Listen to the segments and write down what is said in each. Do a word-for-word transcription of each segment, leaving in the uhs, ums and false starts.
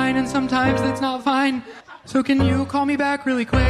fine and sometimes it's not fine. So can you call me back really quick?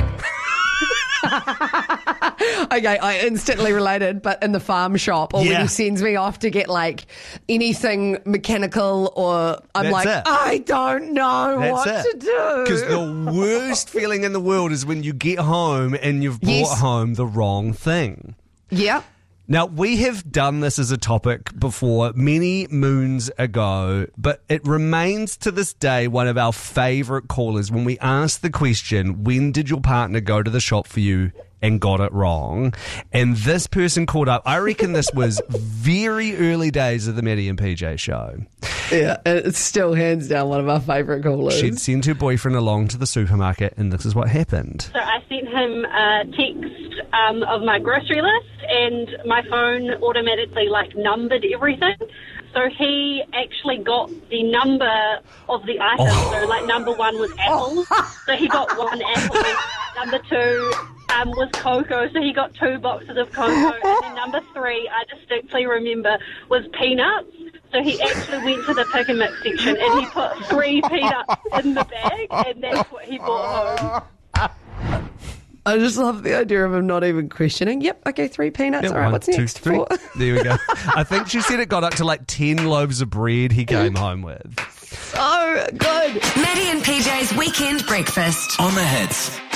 Okay, I instantly related, but in the farm shop, or Yeah. when he sends me off to get like anything mechanical, or I'm That's like, it. I don't know That's what it. to do. Because the worst feeling in the world is when you get home and you've brought Yes. home the wrong thing. Yep. Now, we have done this as a topic before many moons ago, but it remains to this day one of our favourite callers when we ask the question, when did your partner go to the shop for you and got it wrong? And this person called up, I reckon this was very early days of the Maddie and P J show. Yeah, it's still hands down one of our favourite callers. She'd sent her boyfriend along to the supermarket and this is what happened. So I sent him a text um, of my grocery list, and my phone automatically like numbered everything. So he actually got the number of the items. Oh. So like number one was apples. So he got one apple. Number two um, was cocoa. So he got two boxes of cocoa. And then number three, I distinctly remember, was peanuts. So he actually went to the pick and mix section and he put three peanuts in the bag, and that's what he brought home. I just love the idea of him not even questioning. Yep, okay, three peanuts. Yeah, All right, one, what's two, next? three. Four. There we go. I think she said it got up to like ten loaves of bread he came home with. So good. Maddie and P J's Weekend Breakfast. On the hits.